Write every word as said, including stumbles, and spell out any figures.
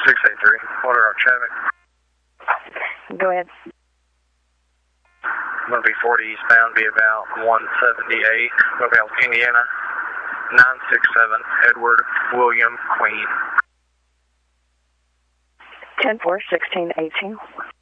six eight three, what are our traffic? Go ahead. I'm going to be forty eastbound, be about one seventy-eight, Mobile, Indiana, nine six seven, Edward William Queen. ten four, sixteen eighteen.